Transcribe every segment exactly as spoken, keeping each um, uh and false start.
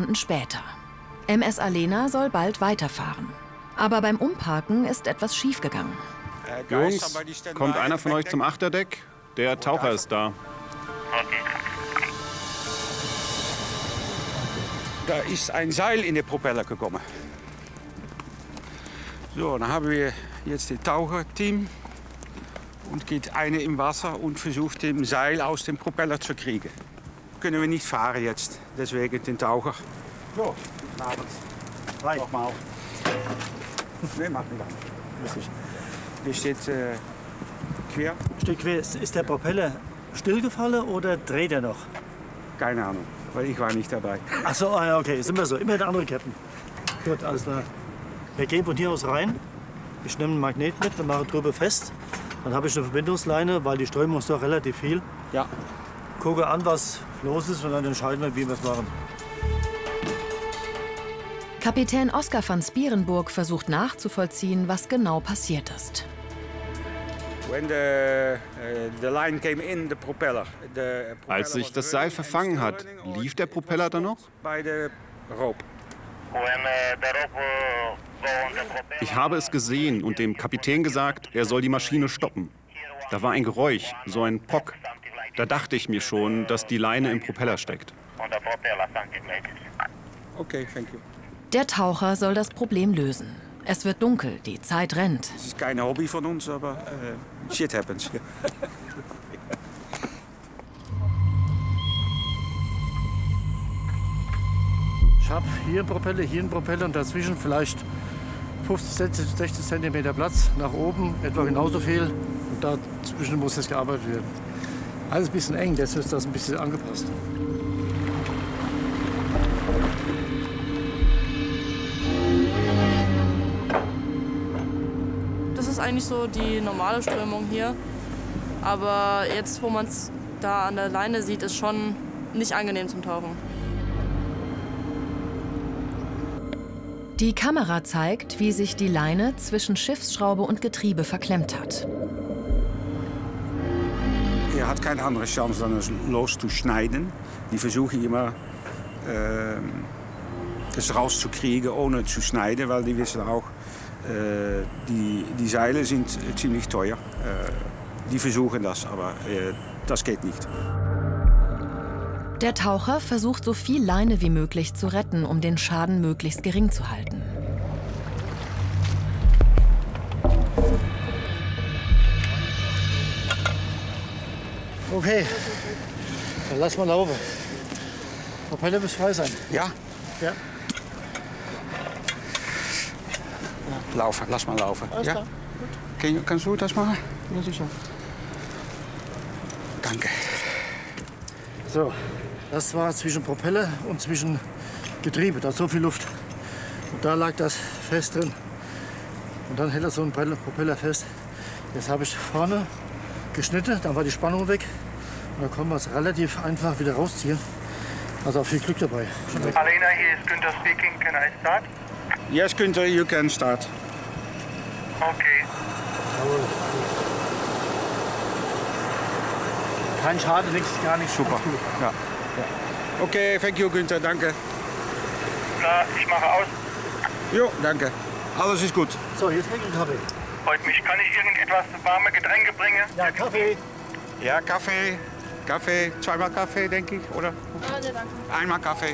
Stunden später. M S Alena soll bald weiterfahren. Aber beim Umparken ist etwas schiefgegangen. Jungs, kommt einer von euch zum Achterdeck? Der Taucher ist da. Da ist ein Seil in den Propeller gekommen. So, dann haben wir jetzt das Taucherteam und geht einer im Wasser und versucht, den Seil aus dem Propeller zu kriegen. Können wir nicht fahren jetzt, deswegen den Taucher. So, guten Abend. Hi. Nochmal. Nee, macht nicht. Der steht äh, quer. Steht quer. Ist der Propeller stillgefallen oder dreht er noch? Keine Ahnung, weil ich war nicht dabei. Ach so, ah, ja, okay, ist immer so. Immer der andere Captain. Gut, alles klar. Wir gehen von hier aus rein. Ich nehme einen Magnet mit und mache drüber fest. Dann habe ich eine Verbindungsleine, weil die Strömung ist doch relativ viel. Ja. Gucke an, was los ist und dann entscheiden wir, wie wir es machen. Kapitän Oskar van Spierenburg versucht nachzuvollziehen, was genau passiert ist. Als sich das Seil verfangen hat, lief der Propeller dann noch? Ich habe es gesehen und dem Kapitän gesagt, er soll die Maschine stoppen. Da war ein Geräusch, so ein Pock. Da dachte ich mir schon, dass die Leine im Propeller steckt. Okay, thank you. Der Taucher soll das Problem lösen. Es wird dunkel, die Zeit rennt. Das ist kein Hobby von uns, aber uh, shit happens. Ich habe hier einen Propeller, hier einen Propeller und dazwischen vielleicht fünfzig, sechzig Zentimeter Platz. Nach oben etwa genauso viel. Und dazwischen muss jetzt gearbeitet werden. Alles ein bisschen eng, deshalb ist das ein bisschen angepasst. Das ist eigentlich so die normale Strömung hier. Aber jetzt, wo man es da an der Leine sieht, ist schon nicht angenehm zum Tauchen. Die Kamera zeigt, wie sich die Leine zwischen Schiffsschraube und Getriebe verklemmt hat. Er hat keine andere Chance, dan es loszuschneiden. Die versuchen immer, äh, es rauszukriegen, ohne zu schneiden, weil die wissen auch, äh, die, die Seile sind ziemlich teuer. Äh, die versuchen das, aber äh, das geht nicht. Der Taucher versucht, so viel Leine wie möglich zu retten, um den Schaden möglichst gering zu halten. Okay, dann lass mal laufen. Propeller muss frei sein. Ja? Ja. Laufen, lass mal laufen. Alles ja? klar. Gut. Kannst du das machen? Ja, sicher. Danke. So, das war zwischen Propeller und zwischen Getriebe. Da ist so viel Luft. Und da lag das fest drin. Und dann hält er so ein Propeller fest. Jetzt habe ich vorne geschnitten, dann war die Spannung weg. Und dann konnten wir es relativ einfach wieder rausziehen. Also auch viel Glück dabei. Alena, hier ist Günther speaking. Can I start? Yes, Günther, you can start. Okay. Kein Schaden, nichts, gar nichts. Super. Ja. Ja. Okay, thank you, Günther, danke. Na, ich mache aus. Jo, danke. Alles ist gut. So, jetzt trinke ich einen Kaffee. Freut mich. Kann ich irgendetwas warme Getränke bringen? Ja, Kaffee. Ja, Kaffee. Kaffee. Zweimal Kaffee, denke ich, oder? Ah, nee, danke. Einmal Kaffee.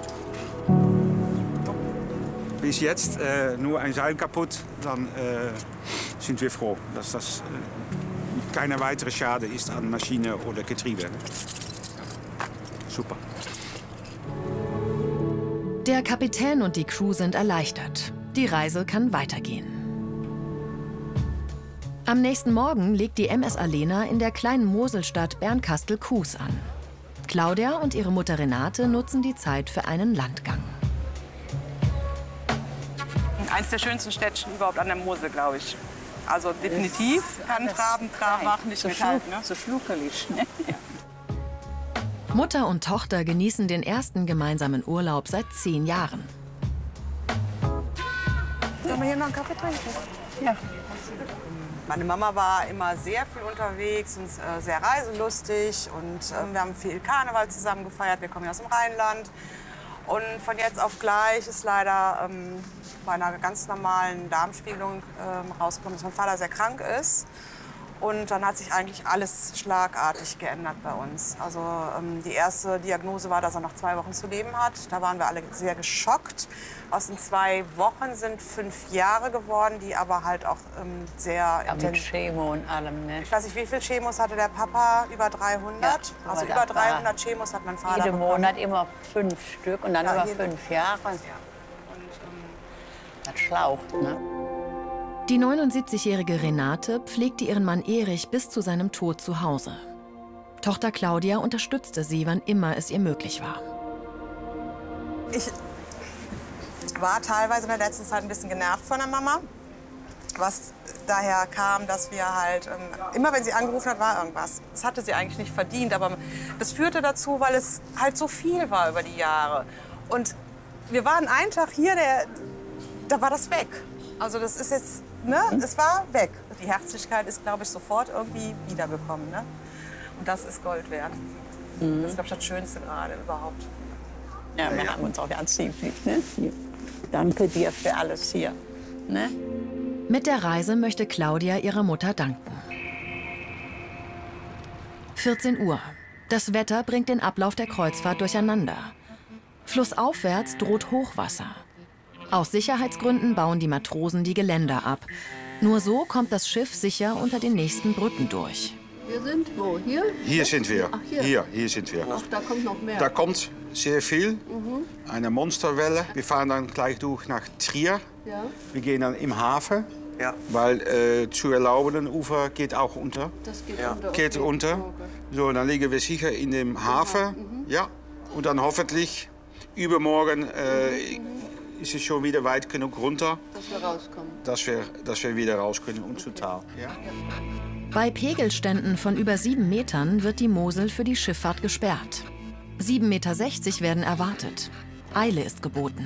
Bis jetzt äh, nur ein Seil kaputt, dann äh, sind wir froh, dass das äh, keine weitere Schade ist an Maschine oder Getriebe. Super. Der Kapitän und die Crew sind erleichtert. Die Reise kann weitergehen. Am nächsten Morgen legt die M S Alena in der kleinen Moselstadt Bernkastel-Kues an. Claudia und ihre Mutter Renate nutzen die Zeit für einen Landgang. Eins der schönsten Städtchen überhaupt an der Mosel, glaube ich. Also definitiv kann Traben, Trabach nicht mithalten. Ne? So schnuckelig. Ne? Ja. Mutter und Tochter genießen den ersten gemeinsamen Urlaub seit zehn Jahren. Sollen wir hier noch einen Kaffee trinken? Ja. Meine Mama war immer sehr viel unterwegs und äh, sehr reiselustig. Und äh, wir haben viel Karneval zusammen gefeiert. Wir kommen ja aus dem Rheinland. Und von jetzt auf gleich ist leider ähm, bei einer ganz normalen Darmspiegelung ähm, rausgekommen, dass mein Vater sehr krank ist. Und dann hat sich eigentlich alles schlagartig geändert bei uns. Also ähm, die erste Diagnose war, dass er noch zwei Wochen zu leben hat. Da waren wir alle sehr geschockt. Aus den zwei Wochen sind fünf Jahre geworden, die aber halt auch ähm, sehr Ja, mit intensiv. Chemo und allem, ne? Ich weiß nicht, wie viele Chemos hatte der Papa? Über dreihundert? Ja, also aber über das war dreihundert Chemos hat mein Vater Jeden bekommen. Monat immer fünf Stück und dann Ja, über jeden- fünf Jahre. Und, ähm, Das schlaucht, ne? Die neunundsiebzigjährige Renate pflegte ihren Mann Erich bis zu seinem Tod zu Hause. Tochter Claudia unterstützte sie, wann immer es ihr möglich war. Ich war teilweise in der letzten Zeit ein bisschen genervt von der Mama, was daher kam, dass wir halt, ähm, immer wenn sie angerufen hat, war irgendwas. Das hatte sie eigentlich nicht verdient, aber das führte dazu, weil es halt so viel war über die Jahre. Und wir waren einen Tag hier, der, da war das weg. Also das ist jetzt, ne, es war weg. Die Herzlichkeit ist, glaube ich, sofort irgendwie wiedergekommen, ne? Und das ist Gold wert. Das ist, glaube ich, das Schönste gerade überhaupt. Ja, wir haben uns auch ganz lieb, ne? Hier. Danke dir für alles hier, ne? Mit der Reise möchte Claudia ihrer Mutter danken. vierzehn Uhr. Das Wetter bringt den Ablauf der Kreuzfahrt durcheinander. Flussaufwärts droht Hochwasser. Aus Sicherheitsgründen bauen die Matrosen die Geländer ab. Nur so kommt das Schiff sicher unter den nächsten Brücken durch. Wir sind wo? Hier? Hier sind wir. Ach, hier. Hier, hier sind wir. Ach, da kommt noch mehr. Da kommt sehr viel. Eine Monsterwelle. Wir fahren dann gleich durch nach Trier. Ja, Wir gehen dann im Hafen, Ja. weil äh, zu erlaubenden Ufer geht auch unter. das geht Ja. unter. Geht okay. unter. Oh Gott. So, dann liegen wir sicher in dem Hafen. Ja. Und dann hoffentlich übermorgen äh, ist es schon wieder weit genug runter, Dass wir rauskommen. dass wir, dass wir wieder raus können und zu Tal. Ja? Bei Pegelständen von über sieben Metern wird die Mosel für die Schifffahrt gesperrt. sieben Meter sechzig werden erwartet. Eile ist geboten.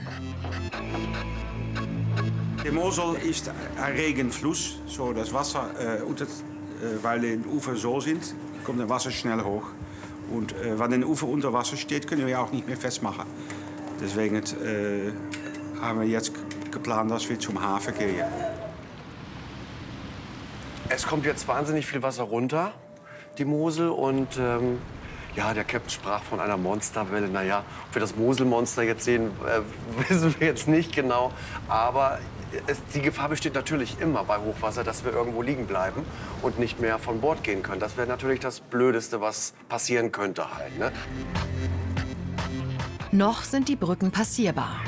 Die Mosel ist ein Regenfluss. So, das Wasser, äh, unter, äh, weil die Ufer so sind, kommt das Wasser schnell hoch. Und äh, wenn ein Ufer unter Wasser steht, können wir auch nicht mehr festmachen. Deswegen äh, haben wir jetzt geplant, dass wir zum Hafen gehen. Es kommt jetzt wahnsinnig viel Wasser runter, die Mosel. Und ähm, ja, der Captain sprach von einer Monsterwelle. Naja, ob wir das Moselmonster jetzt sehen, äh, wissen wir jetzt nicht genau. Aber es, die Gefahr besteht natürlich immer bei Hochwasser, dass wir irgendwo liegen bleiben und nicht mehr von Bord gehen können. Das wäre natürlich das Blödeste, was passieren könnte halt, ne? Noch sind die Brücken passierbar.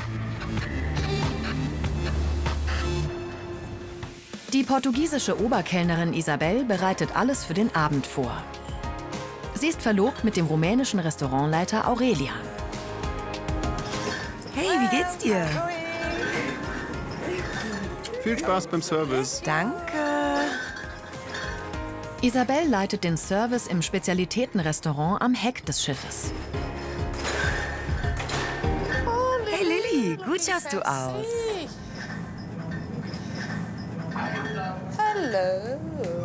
Die portugiesische Oberkellnerin Isabel bereitet alles für den Abend vor. Sie ist verlobt mit dem rumänischen Restaurantleiter Aurelian. Hey, wie geht's dir? Viel Spaß beim Service. Danke. Isabel leitet den Service im Spezialitätenrestaurant am Heck des Schiffes. Hey Lilly, gut schaust du aus. Hello.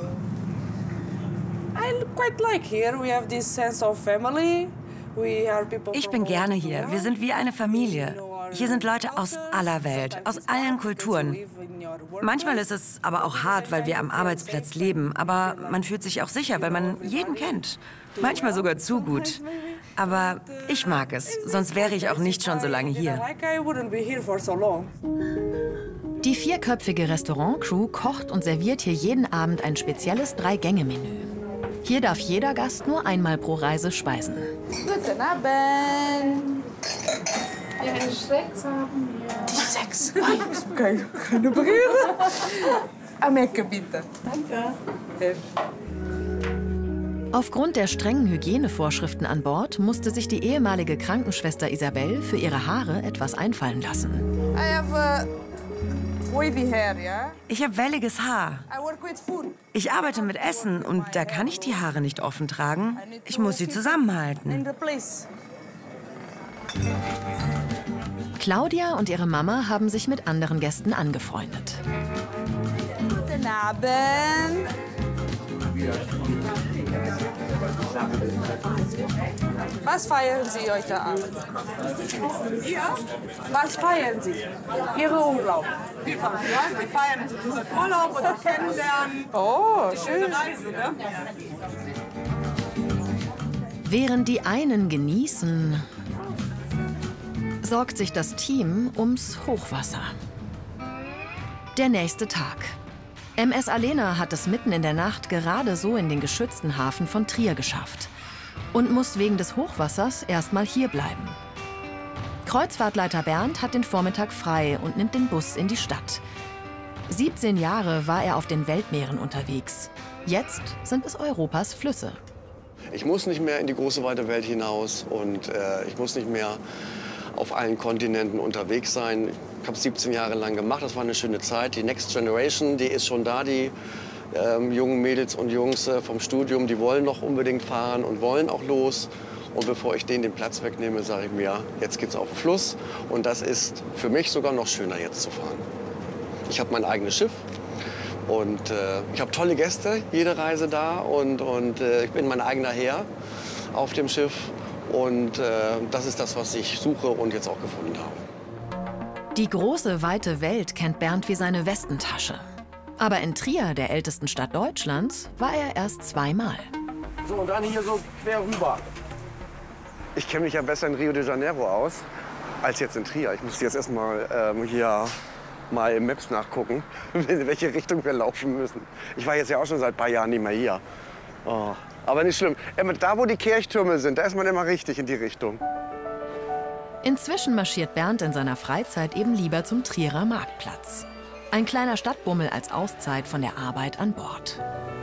I quite like here. We have this sense of family. We are people Ich from bin all gerne over the hier. world. Wir sind wie eine Familie. Hier sind Leute aus aller Welt, aus allen Kulturen. Manchmal ist es aber auch hart, weil wir am Arbeitsplatz leben. Aber man fühlt sich auch sicher, weil man jeden kennt. Manchmal sogar zu gut. Aber ich mag es, sonst wäre ich auch nicht schon so lange hier. Like I wouldn't be here for so long. Die vierköpfige Restaurantcrew kocht und serviert hier jeden Abend ein spezielles Drei-Gänge-Menü. Hier darf jeder Gast nur einmal pro Reise speisen. Guten Abend. Ja, eine Sechs haben wir. Sechs? Keine, keine Brille. Am Ecke, bitte. Danke. Aufgrund der strengen Hygienevorschriften an Bord musste sich die ehemalige Krankenschwester Isabel für ihre Haare etwas einfallen lassen. I have a wavy hair, yeah? Ich habe welliges Haar. I work with food. Ich arbeite mit Essen und da kann ich die Haare nicht offen tragen. Ich muss sie zusammenhalten. In the place. Claudia und ihre Mama haben sich mit anderen Gästen angefreundet. Guten Abend. Was feiern Sie heute Abend? Was feiern Sie? Ihre Urlaub? Ja, wir feiern unseren Urlaub oder kennenlernen. Oh, schön. Reise, ne? Während die einen genießen, sorgt sich das Team ums Hochwasser. Der nächste Tag. M S Alena hat es mitten in der Nacht gerade so in den geschützten Hafen von Trier geschafft und muss wegen des Hochwassers erstmal hier bleiben. Kreuzfahrtleiter Bernd hat den Vormittag frei und nimmt den Bus in die Stadt. siebzehn Jahre war er auf den Weltmeeren unterwegs. Jetzt sind es Europas Flüsse. Ich muss nicht mehr in die große weite Welt hinaus und äh, ich muss nicht mehr auf allen Kontinenten unterwegs sein. Ich habe es siebzehn Jahre lang gemacht, das war eine schöne Zeit. Die Next Generation, die ist schon da, die ähm, jungen Mädels und Jungs äh, vom Studium, die wollen noch unbedingt fahren und wollen auch los. Und bevor ich denen den Platz wegnehme, sage ich mir, jetzt geht's auf den Fluss. Und das ist für mich sogar noch schöner, jetzt zu fahren. Ich habe mein eigenes Schiff und äh, ich habe tolle Gäste, jede Reise da. Und, und äh, ich bin mein eigener Herr auf dem Schiff. Und äh, das ist das, was ich suche und jetzt auch gefunden habe. Die große, weite Welt kennt Bernd wie seine Westentasche. Aber in Trier, der ältesten Stadt Deutschlands, war er erst zweimal. So, und dann hier so quer rüber. Ich kenne mich ja besser in Rio de Janeiro aus als jetzt in Trier. Ich muss jetzt erst mal ähm, hier mal im Maps nachgucken, in welche Richtung wir laufen müssen. Ich war jetzt ja auch schon seit ein paar Jahren nicht mehr hier. Oh, aber nicht schlimm. Da, wo die Kirchtürme sind, da ist man immer richtig in die Richtung. Inzwischen marschiert Bernd in seiner Freizeit eben lieber zum Trierer Marktplatz. Ein kleiner Stadtbummel als Auszeit von der Arbeit an Bord.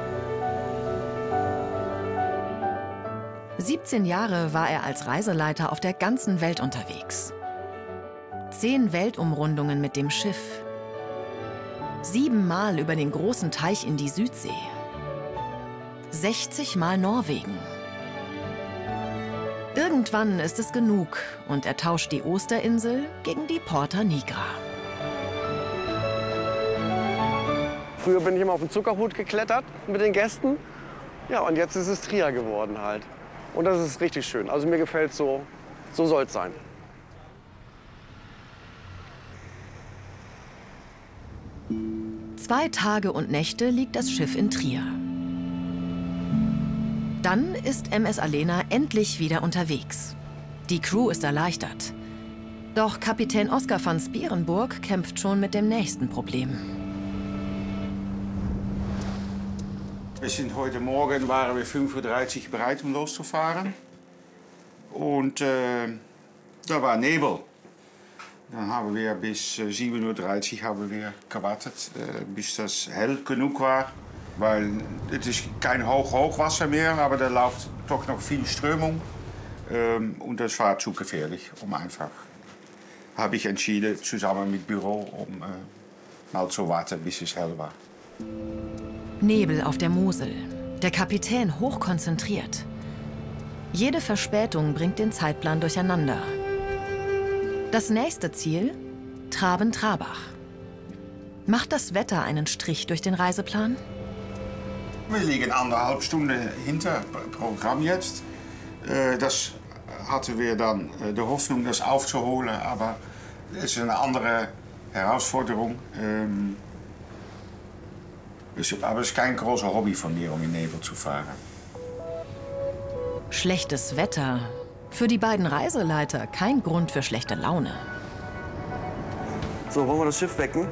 siebzehn Jahre war er als Reiseleiter auf der ganzen Welt unterwegs. Zehn Weltumrundungen mit dem Schiff. Siebenmal über den großen Teich in die Südsee. sechzig Mal Norwegen. Irgendwann ist es genug und er tauscht die Osterinsel gegen die Porta Nigra. Früher bin ich immer auf den Zuckerhut geklettert mit den Gästen. Ja, und jetzt ist es Trier geworden halt. Und das ist richtig schön. Also mir gefällt so, so soll es sein. Zwei Tage und Nächte liegt das Schiff in Trier. Dann ist M S Alena endlich wieder unterwegs. Die Crew ist erleichtert. Doch Kapitän Oskar van Spierenburg kämpft schon mit dem nächsten Problem. Wir sind heute Morgen, waren wir fünf Uhr dreißig bereit, um loszufahren. Und äh, da war Nebel. Dann haben wir bis äh, sieben Uhr dreißig haben wir gewartet, äh, bis das hell genug war. Weil es ist kein Hoch Hochwasser mehr, aber da läuft doch noch viel Strömung. Ähm, und das war zu gefährlich, um einfach. Habe ich entschieden, zusammen mit Büro, um äh, mal zu warten, bis es hell war. Nebel auf der Mosel. Der Kapitän hochkonzentriert. Jede Verspätung bringt den Zeitplan durcheinander. Das nächste Ziel? Traben-Trabach. Macht das Wetter einen Strich durch den Reiseplan? Wir liegen anderthalb Stunden hinter Programm jetzt. Das hatten wir dann die Hoffnung, das aufzuholen, aber es ist eine andere Herausforderung. Aber es ist kein großer Hobby von mir, um in Nebel zu fahren. Schlechtes Wetter. Für die beiden Reiseleiter kein Grund für schlechte Laune. So, wollen wir das Schiff wecken?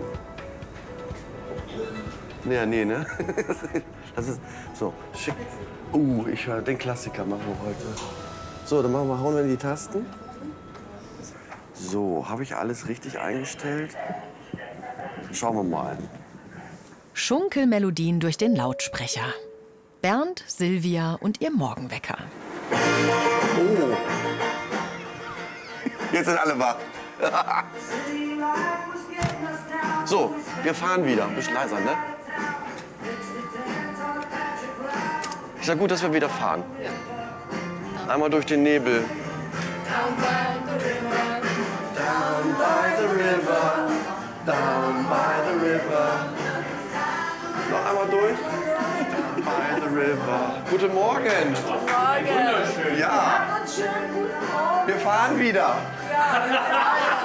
Nee, nee, ne? Das ist so schick. Uh, ich höre den Klassiker machen wir heute. So, dann machen wir, hauen wir in die Tasten. So, habe ich alles richtig eingestellt? Schauen wir mal. Schunkelmelodien durch den Lautsprecher. Bernd, Silvia und ihr Morgenwecker. Oh. Jetzt sind alle wach. So, wir fahren wieder. Ein bisschen leiser, ne? Ist ja gut, dass wir wieder fahren. Einmal durch den Nebel. Down by the river, down by the river, down by the river. Noch einmal durch. Down by the river. Guten Morgen. Guten Morgen. Wunderschön. Ja. Wir fahren wieder. Ja, wir fahren.